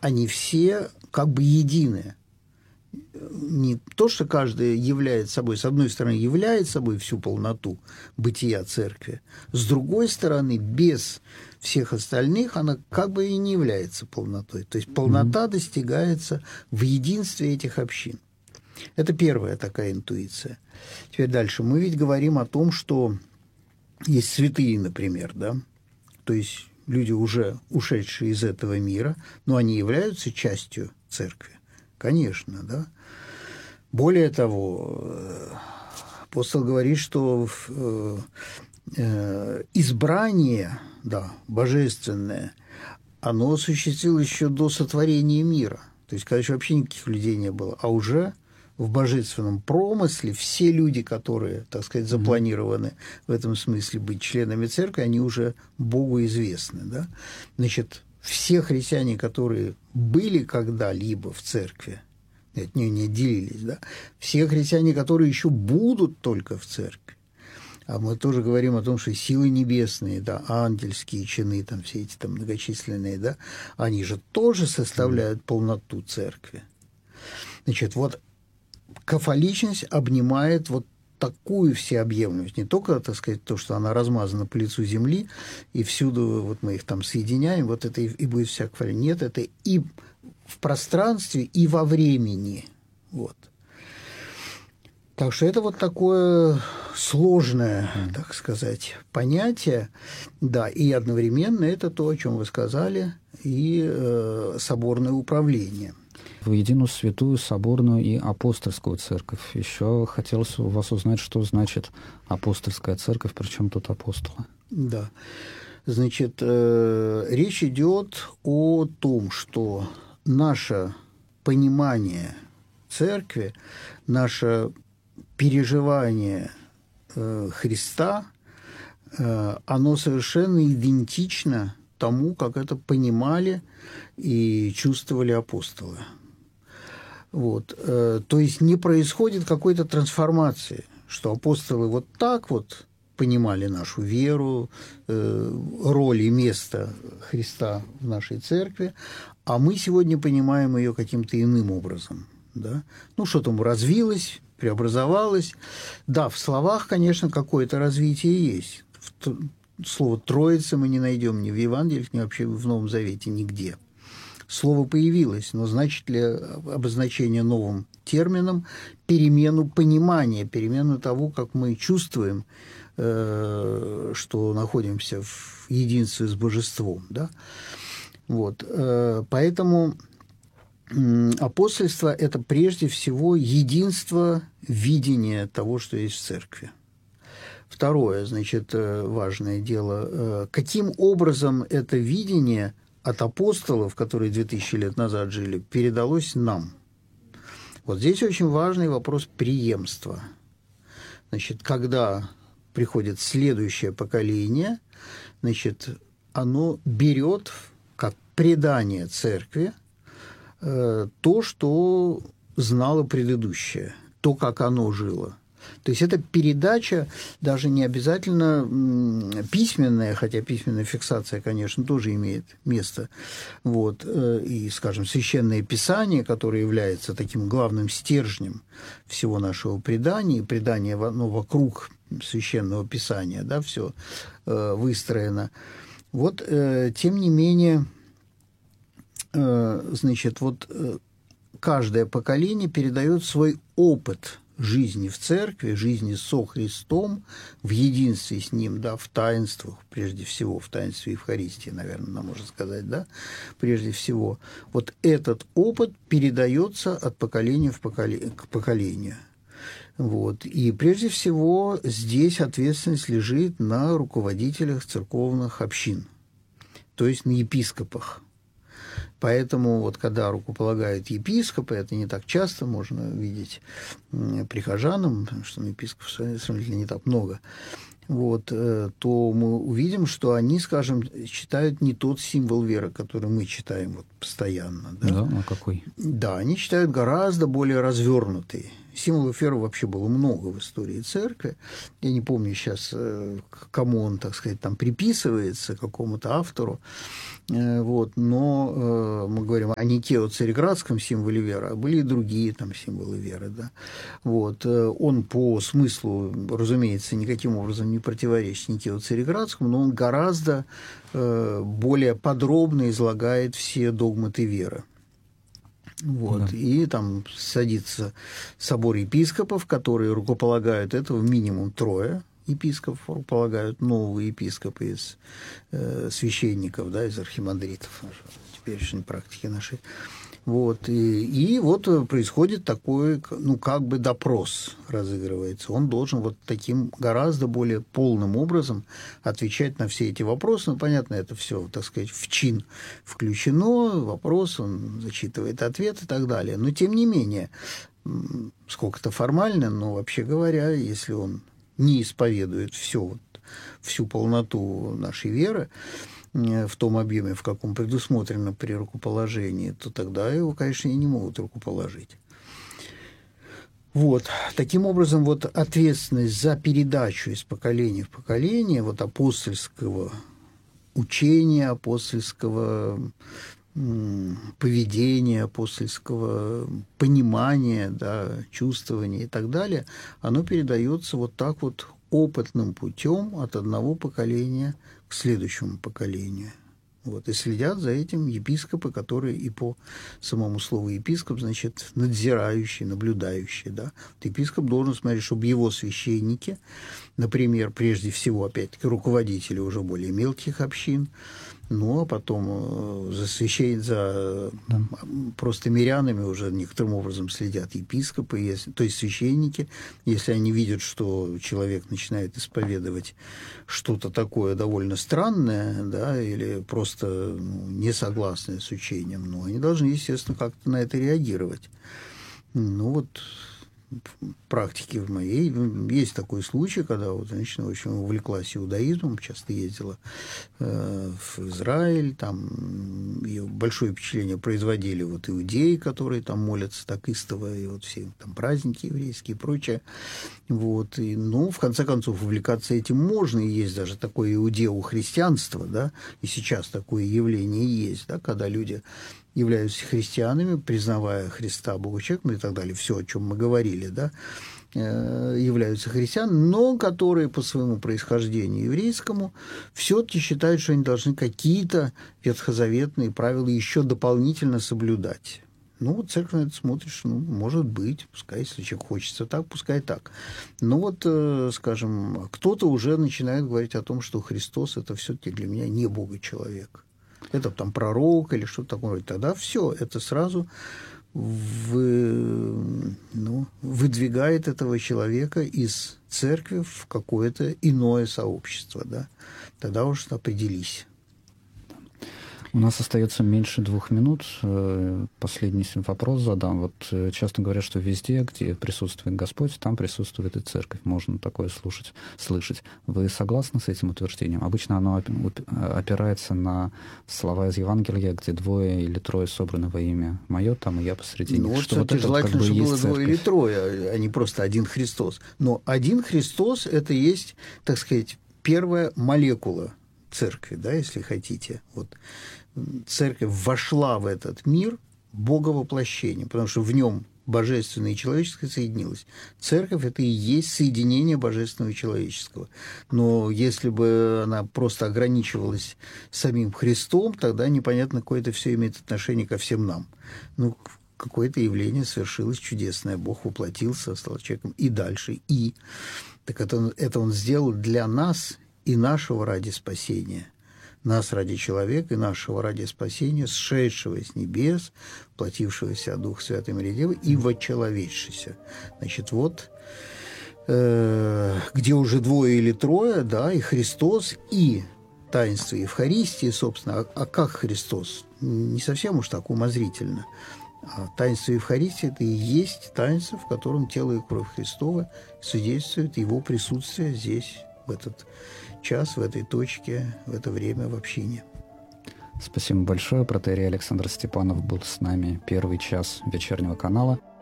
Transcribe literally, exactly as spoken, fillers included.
они все как бы едины. Не то, что каждый является собой, с одной стороны, являет собой всю полноту бытия церкви, с другой стороны, без всех остальных она как бы и не является полнотой. То есть полнота mm-hmm. достигается в единстве этих общин. Это первая такая интуиция. Теперь дальше. Мы ведь говорим о том, что есть святые, например, да, то есть люди, уже ушедшие из этого мира, но они являются частью церкви. Конечно, да. Более того, апостол говорит, что избрание, да, божественное, оно осуществилось еще до сотворения мира. То есть, когда еще вообще никаких людей не было, а уже в божественном промысле все люди, которые, так сказать, запланированы в этом смысле быть членами церкви, они уже Богу известны, да. Значит, все христиане, которые были когда-либо в церкви, от нее не отделились, да, все христиане, которые еще будут только в церкви, а мы тоже говорим о том, что силы небесные, да, ангельские чины, там все эти там многочисленные, да, они же тоже составляют полноту церкви. Значит, вот кафоличность обнимает вот такую всеобъемлющность, не только, так сказать, то, что она размазана по лицу земли, и всюду вот мы их там соединяем, вот это и, и будет вся кафоличность. Нет, это и в пространстве, и во времени. Вот. Так что это вот такое сложное, так сказать, понятие, да, и одновременно это то, о чем вы сказали, и э, соборное управление. В единую святую, соборную и апостольскую церковь. Еще хотелось у вас узнать, что значит апостольская церковь, причем тут апостолы. Да. Значит, э, речь идет о том, что наше понимание церкви, наше переживание э, Христа, э, оно совершенно идентично тому, как это понимали и чувствовали апостолы. Вот. То есть не происходит какой-то трансформации, что апостолы вот так вот понимали нашу веру, роль и место Христа в нашей церкви, а мы сегодня понимаем ее каким-то иным образом. Да? Ну, что там развилось, преобразовалось. Да, в словах, конечно, какое-то развитие есть. Слово «троица» мы не найдем ни в Евангелиях, ни вообще в Новом Завете, нигде. Слово появилось, но значит ли обозначение новым термином перемену понимания, перемену того, как мы чувствуем, э, что находимся в единстве с Божеством, да? Вот. Э, поэтому э, апостольство – это прежде всего единство видения того, что есть в церкви. Второе, значит, важное дело, каким образом это видение от апостолов, которые две тысячи лет назад жили, передалось нам. Вот здесь очень важный вопрос преемства. Значит, когда приходит следующее поколение, значит, оно берет как предание церкви э, то, что знало предыдущее, то, как оно жило. То есть это передача даже не обязательно письменная, хотя письменная фиксация, конечно, тоже имеет место. Вот. И, скажем, Священное Писание, которое является таким главным стержнем всего нашего предания, предание, ну, вокруг Священного Писания, да, все выстроено. Вот, тем не менее, значит, вот каждое поколение передает свой опыт жизни в церкви, жизни со Христом, в единстве с Ним, да, в таинствах, прежде всего, в таинстве Евхаристии, наверное, нам можно сказать, да, прежде всего. Вот этот опыт передается от поколения в поколение, к поколению. Вот. И прежде всего здесь ответственность лежит на руководителях церковных общин, то есть на епископах. Поэтому вот когда рукополагают епископы, это не так часто, можно видеть прихожанам, потому что епископов сравнительно не так много, вот, то мы увидим, что они, скажем, читают не тот символ веры, который мы читаем вот постоянно. Да? Да, а какой? Да, они читают гораздо более развернутый Символов веры вообще было много в истории церкви. Я не помню сейчас, кому он, так сказать, там приписывается, какому-то автору. Вот. Но мы говорим о Никео-Цареградском символе веры, а были и другие там символы веры. Да? Вот. Он по смыслу, разумеется, никаким образом не противоречит Никео-Цареградскому, но он гораздо более подробно излагает все догматы веры. Вот. Да. И там садится собор епископов, которые рукополагают этого минимум трое епископов, рукополагают новые епископы из э, священников, да, из архимандритов теперешней практики нашей. Вот. И, и вот происходит такой, ну, как бы допрос разыгрывается. Он должен вот таким гораздо более полным образом отвечать на все эти вопросы. Ну, понятно, это все, так сказать, в чин включено, вопрос, он зачитывает ответ и так далее. Но, тем не менее, сколько-то формально, но, вообще говоря, если он не исповедует все, вот, всю полноту нашей веры, в том объеме, в каком предусмотрено при рукоположении, то тогда его, конечно, и не могут рукоположить. Вот. Таким образом, вот ответственность за передачу из поколения в поколение вот апостольского учения, апостольского поведения, апостольского понимания, да, чувствования и так далее, оно передается вот так вот опытным путем от одного поколения к следующему поколению. Вот. И следят за этим епископы, которые и по самому слову епископ, значит, надзирающий, наблюдающий. Да? Вот епископ должен смотреть, чтобы его священники, например, прежде всего, опять-таки, руководители уже более мелких общин, ну, а потом за священ... за да. просто мирянами уже некоторым образом следят епископы, если... то есть священники, если они видят, что человек начинает исповедовать что-то такое довольно странное, да, или просто ну, несогласное с учением, ну, они должны, естественно, как-то на это реагировать. Ну, вот в практике в моей есть такой случай, когда вот женщина очень увлеклась иудаизмом, часто ездила э, в Израиль, там ее большое впечатление производили вот иудеи, которые там молятся так истово, и вот все там праздники еврейские и прочее. Вот. И, ну, в конце концов, увлекаться этим можно, и есть даже такое иудео-христианство, да, и сейчас такое явление есть, да, когда люди являются христианами, признавая Христа Богом человеком и так далее, все, о чем мы говорили, да, являются христианами, но которые по своему происхождению еврейскому все-таки считают, что они должны какие-то ветхозаветные правила еще дополнительно соблюдать. Ну, вот церковь на это смотришь, ну, может быть, пускай, если человек хочется так, пускай так. Но вот, скажем, кто-то уже начинает говорить о том, что Христос – это все-таки для меня не Бога-человек. Это там пророк или что-то такое. Тогда все, это сразу вы, ну, выдвигает этого человека из церкви в какое-то иное сообщество. Да? Тогда уж определись. У нас остается меньше двух минут. Последний вопрос задам. Вот часто говорят, что везде, где присутствует Господь, там присутствует и церковь. Можно такое слушать, слышать. Вы согласны с этим утверждением? Обычно оно опирается на слова из Евангелия, где двое или трое собраны во имя мое, там и я посреди ну, них. Вот что вот это желательно, как бы чтобы было двое или трое, а не просто один Христос. Но один Христос – это есть, так сказать, первая молекула церкви, да, если хотите. Вот церковь вошла в этот мир боговоплощением, потому что в нем божественное и человеческое соединилось. Церковь – это и есть соединение божественного и человеческого. Но если бы она просто ограничивалась самим Христом, тогда непонятно, какое это все имеет отношение ко всем нам. Ну, какое-то явление совершилось чудесное. Бог воплотился, стал человеком и дальше, и. Так это, это Он сделал для нас и нашего ради спасения. Нас ради человека и нашего ради спасения, сшедшего с небес, плотившегося от Духа Святой Марии Девы и вочеловечшися. Значит, вот э, где уже двое или трое, да, и Христос, и таинство Евхаристии, собственно. А, а как Христос? Не совсем уж так умозрительно. А таинство Евхаристии – это и есть таинство, в котором тело и кровь Христова свидетельствует Его присутствие здесь, в этот час, в этой точке, в это время в общине. Спасибо большое. Протоиерей Александр Степанов был с нами первый час вечернего канала.